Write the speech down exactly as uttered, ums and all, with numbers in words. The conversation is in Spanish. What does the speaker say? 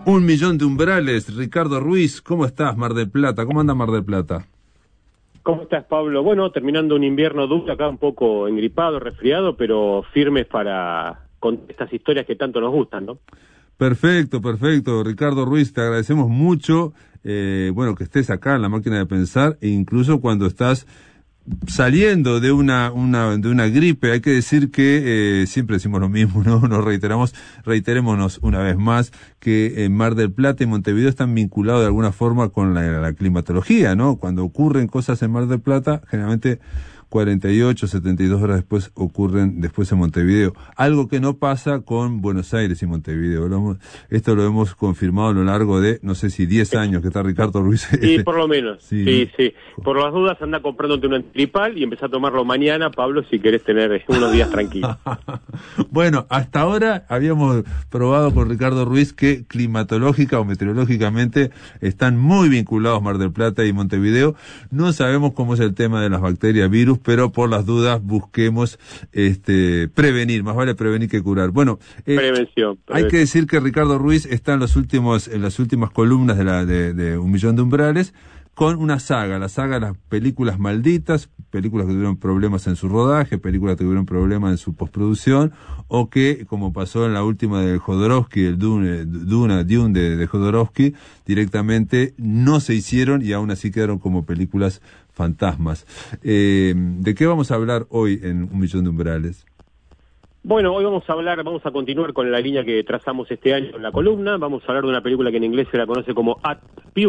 Un millón de umbrales. Ricardo Ruiz, ¿cómo estás, Mar del Plata? ¿Cómo anda Mar del Plata? ¿Cómo estás, Pablo? Bueno, terminando un invierno duro, acá un poco engripado, resfriado, pero firmes para con estas historias que tanto nos gustan, ¿no? Perfecto, perfecto. Ricardo Ruiz, te agradecemos mucho, eh, bueno, que estés acá en La Máquina de Pensar, e incluso cuando estás saliendo de una, una, de una gripe. Hay que decir que, eh, siempre decimos lo mismo, ¿no? Nos reiteramos, reiterémonos una vez más, que en Mar del Plata y Montevideo están vinculados de alguna forma con la, la climatología, ¿no? Cuando ocurren cosas en Mar del Plata, generalmente cuarenta y ocho, setenta y dos horas después ocurren después en Montevideo. Algo que no pasa con Buenos Aires y Montevideo. Lo hemos, esto lo hemos confirmado a lo largo de, no sé si diez años que está Ricardo Ruiz. Sí, por lo menos. Sí, sí. sí. Por las dudas anda comprándote un antigripal y empezá a tomarlo mañana, Pablo, si querés tener unos días tranquilos. Bueno, hasta ahora habíamos probado con Ricardo Ruiz que climatológica o meteorológicamente están muy vinculados Mar del Plata y Montevideo. No sabemos cómo es el tema de las bacterias, virus, pero por las dudas busquemos este prevenir, más vale prevenir que curar. Bueno, eh, prevención, prevención. Hay que decir que Ricardo Ruiz está en los últimos, en las últimas columnas de la de, de Un Millón de Umbrales, con una saga, la saga de las películas malditas, películas que tuvieron problemas en su rodaje, películas que tuvieron problemas en su postproducción, o que, como pasó en la última de Jodorowsky, el Dune, Dune, Dune de, de Jodorowsky, directamente no se hicieron y aún así quedaron como películas fantasmas. Eh, ¿De qué vamos a hablar hoy en Un Millón de Umbrales? Bueno, hoy vamos a hablar, vamos a continuar con la línea que trazamos este año en la columna. Vamos a hablar de una película que en inglés se la conoce como At